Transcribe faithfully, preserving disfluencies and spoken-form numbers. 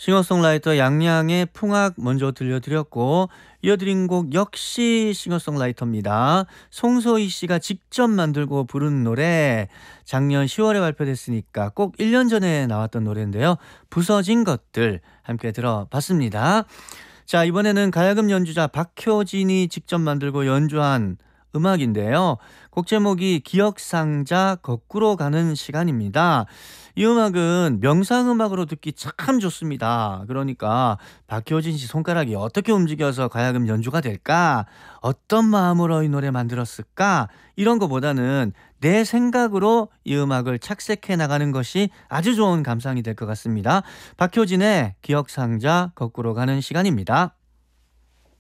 싱어송라이터 양양의 풍악 먼저 들려드렸고, 이어드린 곡 역시 싱어송라이터입니다. 송소희 씨가 직접 만들고 부른 노래, 작년 시월에 발표됐으니까 꼭 일 년 전에 나왔던 노래인데요. 부서진 것들 함께 들어봤습니다. 자, 이번에는 가야금 연주자 박효진이 직접 만들고 연주한 음악인데요. 곡 제목이 기억상자 거꾸로 가는 시간입니다. 이 음악은 명상음악으로 듣기 참 좋습니다. 그러니까 박효진 씨 손가락이 어떻게 움직여서 가야금 연주가 될까? 어떤 마음으로 이 노래 만들었을까? 이런 거보다는 내 생각으로 이 음악을 착색해 나가는 것이 아주 좋은 감상이 될 것 같습니다. 박효진의 기억상자 거꾸로 가는 시간입니다.